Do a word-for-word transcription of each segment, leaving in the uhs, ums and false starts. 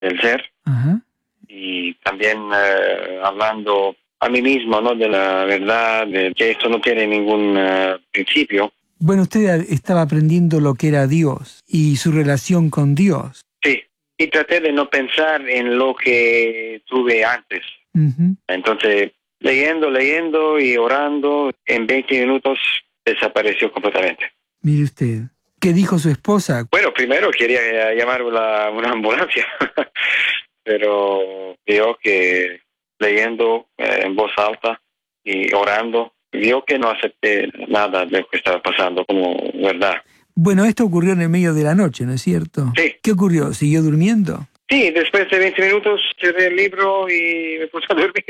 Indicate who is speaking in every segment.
Speaker 1: del ser.
Speaker 2: Ajá.
Speaker 1: Y también eh, hablando a mí mismo, ¿no? De la verdad, de que esto no tiene ningún uh, principio.
Speaker 2: Bueno, usted estaba aprendiendo lo que era Dios y su relación con Dios.
Speaker 1: Sí, y traté de no pensar en lo que tuve antes.
Speaker 2: Uh-huh.
Speaker 1: Entonces, leyendo, leyendo y orando, en veinte minutos desapareció completamente.
Speaker 2: Mire usted, ¿qué dijo su esposa?
Speaker 1: Bueno, primero quería llamar una, una ambulancia, pero vio que leyendo eh, en voz alta y orando, vio que no acepté nada de lo que estaba pasando como verdad.
Speaker 2: Bueno, esto ocurrió en el medio de la noche, ¿no es cierto?
Speaker 1: Sí.
Speaker 2: ¿Qué ocurrió? ¿Siguió durmiendo?
Speaker 1: Sí, después de veinte minutos cerré el libro y me puse a dormir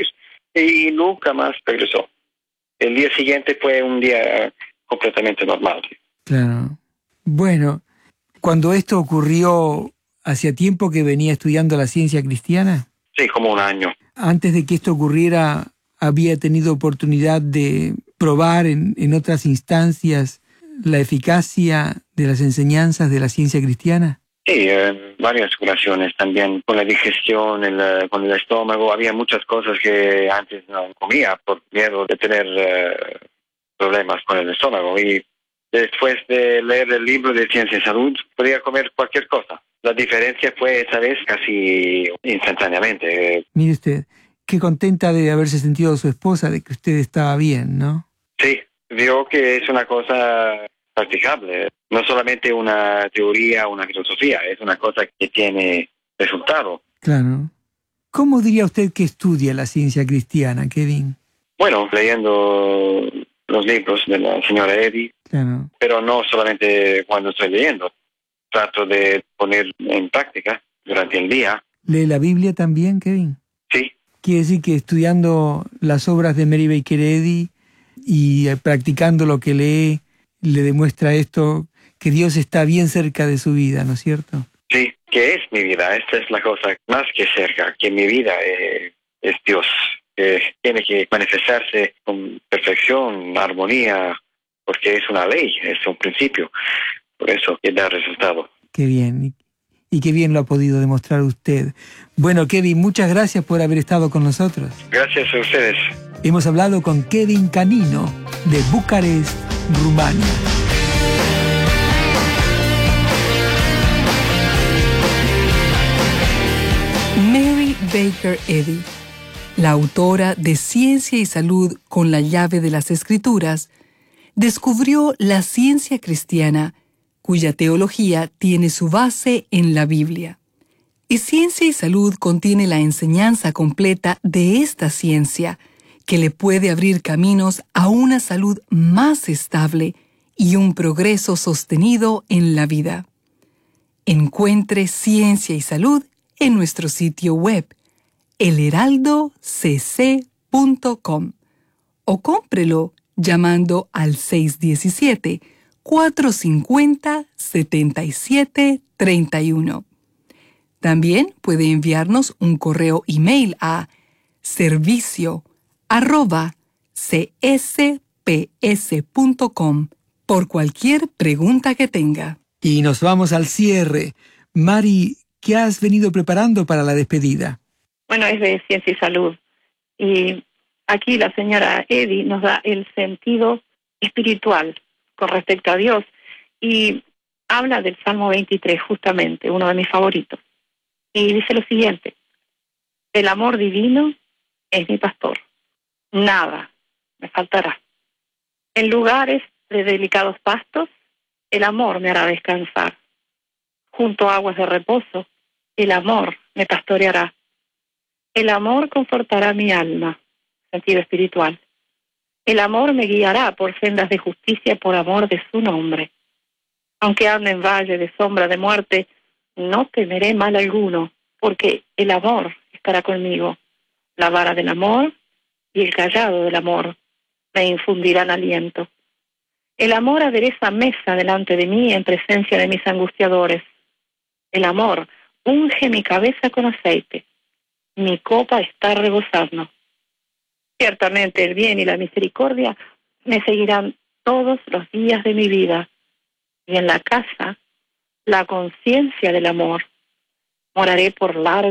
Speaker 1: y nunca más regresó. El día siguiente fue un día completamente normal.
Speaker 2: Claro. Bueno, cuando esto ocurrió, ¿hacía tiempo que venía estudiando la ciencia cristiana?
Speaker 1: Sí, como un año.
Speaker 2: Antes de que esto ocurriera, ¿había tenido oportunidad de probar en, en otras instancias la eficacia de las enseñanzas de la ciencia cristiana?
Speaker 1: Sí, en varias curaciones también, con la digestión, el, con el estómago. Había muchas cosas que antes no comía por miedo de tener uh, problemas con el estómago. Y después de leer el libro de Ciencia y Salud, podía comer cualquier cosa. La diferencia fue esa vez casi instantáneamente.
Speaker 2: Mire usted, qué contenta de haberse sentido su esposa de que usted estaba bien, ¿no?
Speaker 1: Sí, vio que es una cosa practicable, no solamente una teoría, una filosofía, es una cosa que tiene resultado.
Speaker 2: Claro. ¿Cómo diría usted que estudia la ciencia cristiana, Kevin?
Speaker 1: Bueno, leyendo los libros de la señora Eddy,
Speaker 2: claro.
Speaker 1: Pero no solamente cuando estoy leyendo, trato de poner en práctica durante el día.
Speaker 2: ¿Lee la Biblia también, Kevin?
Speaker 1: Sí.
Speaker 2: Quiere decir que estudiando las obras de Mary Baker Eddy y practicando lo que lee, le demuestra esto, que Dios está bien cerca de su vida, ¿no es cierto?
Speaker 1: Sí, que es mi vida. Esta es la cosa más que cerca, que mi vida eh, es Dios. Que tiene que manifestarse con perfección, armonía, porque es una ley, es un principio. Por eso que da resultado.
Speaker 2: Qué bien, y qué bien lo ha podido demostrar usted. Bueno, Kevin, muchas gracias por haber estado con nosotros.
Speaker 1: Gracias a ustedes.
Speaker 2: Hemos hablado con Kevin Canino, de Bucarest, Rumania.
Speaker 3: Mary Baker Eddy, la autora de Ciencia y Salud con la llave de las Escrituras, descubrió la ciencia cristiana, cuya teología tiene su base en la Biblia. Y Ciencia y Salud contiene la enseñanza completa de esta ciencia, que le puede abrir caminos a una salud más estable y un progreso sostenido en la vida. Encuentre Ciencia y Salud en nuestro sitio web, el heraldo c c punto com, o cómprelo llamando al seis uno siete, cuatro cinco cero, siete siete tres uno. También puede enviarnos un correo email a servicio arroba c s p s punto com por cualquier pregunta que tenga.
Speaker 2: Y nos vamos al cierre. Mari, ¿qué has venido preparando para la despedida?
Speaker 4: Bueno, es de Ciencia y Salud. Y aquí la señora Eddy nos da el sentido espiritual con respecto a Dios. Y habla del Salmo veintitrés, justamente, uno de mis favoritos. Y dice lo siguiente: el amor divino es mi pastor. Nada me faltará. En lugares de delicados pastos, el amor me hará descansar. Junto a aguas de reposo, el amor me pastoreará. El amor confortará mi alma, sentido espiritual. El amor me guiará por sendas de justicia por amor de su nombre. Aunque ande en valle de sombra de muerte, no temeré mal alguno, porque el amor estará conmigo. La vara del amor y el cayado del amor me infundirán aliento. El amor adereza mesa delante de mí en presencia de mis angustiadores. El amor unge mi cabeza con aceite. Mi copa está rebosando. Ciertamente el bien y la misericordia me seguirán todos los días de mi vida. Y en la casa, la conciencia del amor moraré por largo